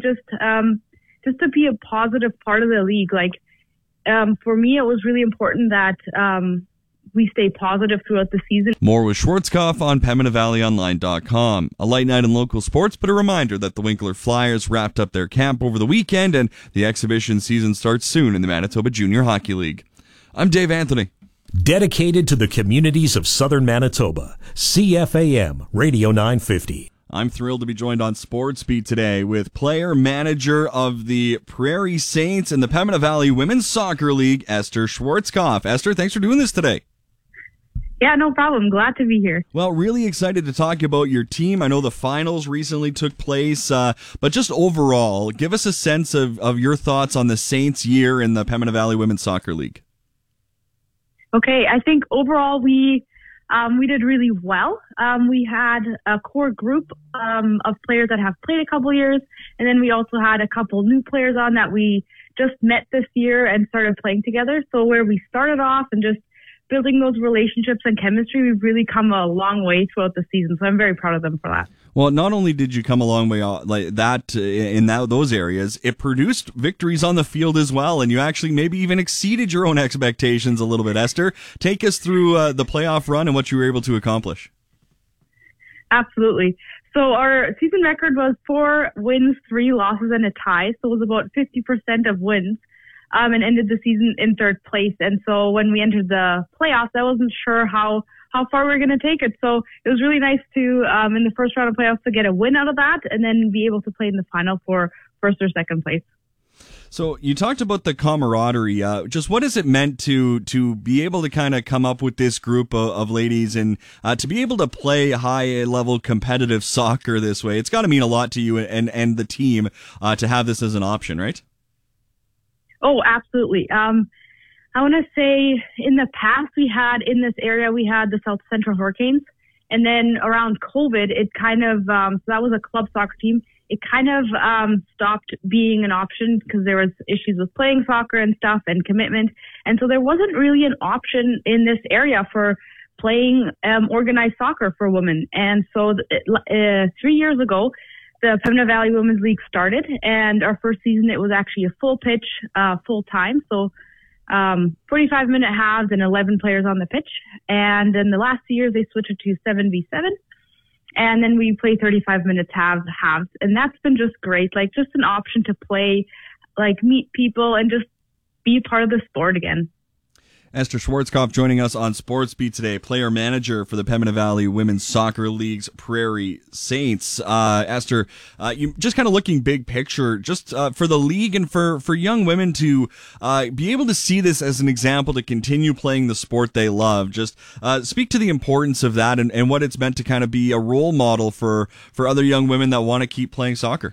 just to be a positive part of the league. Like, for me, it was really important that we stay positive throughout the season. More with Schwarzkopf on PembinaValleyOnline.com. A light night in local sports, but a reminder that the Winkler Flyers wrapped up their camp over the weekend, and the exhibition season starts soon in the Manitoba Junior Hockey League. I'm Dave Anthony. Dedicated to the communities of southern Manitoba, CFAM Radio 950. I'm thrilled to be joined on Sports Beat today with player manager of the Prairie Saints and the Pembina Valley Women's Soccer League, Esther Schwarzkopf. Esther, thanks for doing this today. Yeah, no problem. Glad to be here. Well, really excited to talk about your team. I know the finals recently took place, but just overall, give us a sense of your thoughts on the Saints' year in the Pembina Valley Women's Soccer League. Okay, I think overall we did really well. We had a core group of players that have played a couple years, and then we also had a couple new players on that we just met this year and started playing together. So where we started off and just building those relationships and chemistry, we've really come a long way throughout the season. So I'm very proud of them for that. Well, not only did you come a long way like that in those areas, it produced victories on the field as well, and you actually maybe even exceeded your own expectations a little bit. Esther, take us through the playoff run and what you were able to accomplish. Absolutely. So our season record was 4 wins, 3 losses, and a tie. So it was about 50% of wins. And ended the season in 3rd place. And so when we entered the playoffs, I wasn't sure how far we were going to take it. So it was really nice to, in the first round of playoffs, to get a win out of that and then be able to play in the final for 1st or 2nd place. So you talked about the camaraderie. Just what has it meant to be able to kind of come up with this group of ladies and to be able to play high-level competitive soccer this way? It's got to mean a lot to you and the team to have this as an option, right? Oh, absolutely. I want to say in the past in this area, we had the South Central Hurricanes. And then around COVID, it kind of, so that was a club soccer team. It kind of stopped being an option because there was issues with playing soccer and stuff and commitment. And so there wasn't really an option in this area for playing organized soccer for women. And so 3 years ago, the Pembina Valley Women's League started, and our first season, it was actually a full pitch, full time. So 45-minute halves and 11 players on the pitch. And then the last 2 years, they switched it to 7v7. And then we play 35 minutes halves. And that's been just great. Like, just an option to play, like, meet people and just be part of the sport again. Esther Schwarzkopf joining us on Sports Beat today, player manager for the Pembina Valley Women's Soccer League's Prairie Saints. Esther, you just kind of looking big picture, just for the league and for young women to be able to see this as an example to continue playing the sport they love. Just speak to the importance of that and what it's meant to kind of be a role model for other young women that want to keep playing soccer.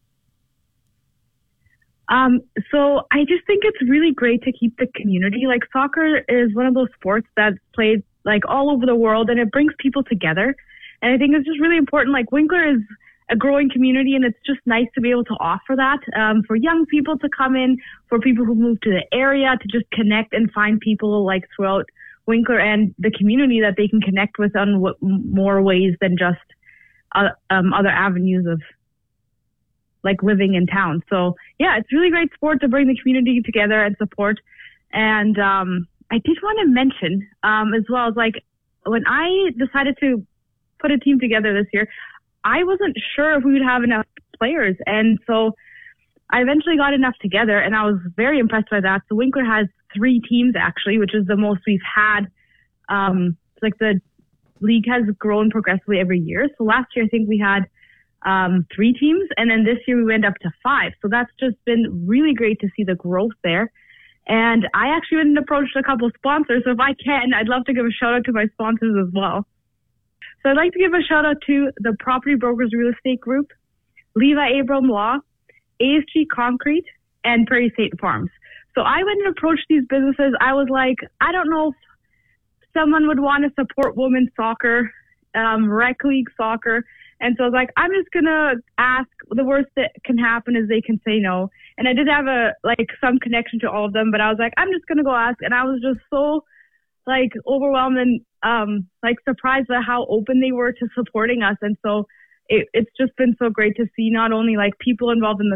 So I just think it's really great to keep the community. Like, soccer is one of those sports that's played like all over the world, and it brings people together. And I think it's just really important. Like, Winkler is a growing community, and it's just nice to be able to offer that for young people to come in, for people who move to the area to just connect and find people like throughout Winkler and the community that they can connect with on more ways than just other avenues of like living in town. So yeah, it's really great sport to bring the community together and support. And I did want to mention as well as, like, when I decided to put a team together this year, I wasn't sure if we would have enough players. And so I eventually got enough together, and I was very impressed by that. So Winkler has 3 teams actually, which is the most we've had. Like, the league has grown progressively every year. So last year I think we had 3 teams, and then this year we went up to 5. So that's just been really great to see the growth there. And I actually went and approached a couple of sponsors. So if I can, I'd love to give a shout out to my sponsors as well. So I'd like to give a shout out to the Property Brokers Real Estate Group, Levi Abram Law, ASG Concrete, and Prairie Saint Farms. So I went and approached these businesses. I was like, I don't know if someone would want to support women's soccer, rec league soccer. And so I was like, I'm just going to ask. The worst that can happen is they can say no. And I did have some connection to all of them, but I was like, I'm just going to go ask. And I was just so overwhelmed and surprised by how open they were to supporting us. And so it's just been so great to see not only people involved in the